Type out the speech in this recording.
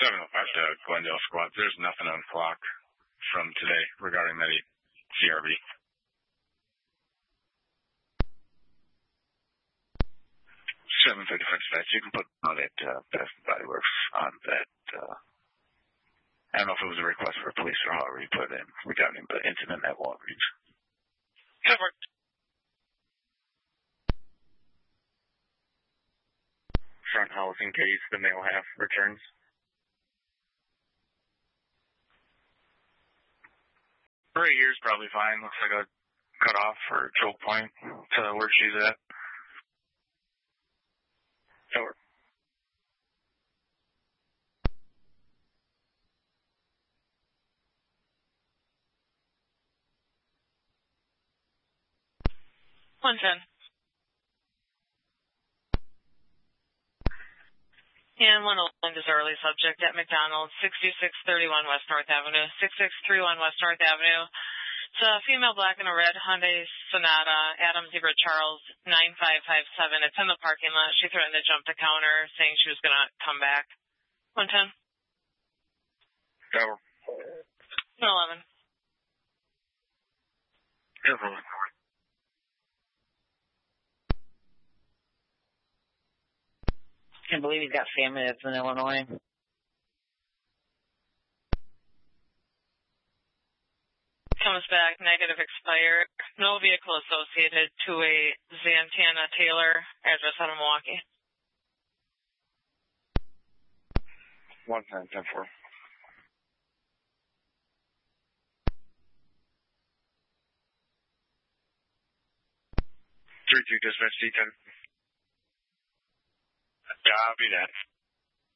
705 to Glendale Squad. There's nothing on clock from today regarding that CRV. 755 dispatch. You can put on it, Bath and Body Works on that. I don't know if it was a request for police or however you put it in regarding the incident at Walgreens. Covered. Front housing case, the male half returns. Right here's probably fine. Looks like a cutoff or choke point to where she's at. Over. And 101 Disorderly subject at McDonald's, 6631 West North Avenue, 6631 West North Avenue. It's a female black and a red Hyundai Sonata, Adam Zebra Charles, 9557. It's in the parking lot. She threatened to jump the counter, saying she was going to come back. 110. Over. 111. Over. I can't believe he's got family that's in Illinois. Comes back, negative expired. No vehicle associated to a Zantana Taylor, address out of Milwaukee. 110, 10-4. 3-2 dispatch D10. Copy that.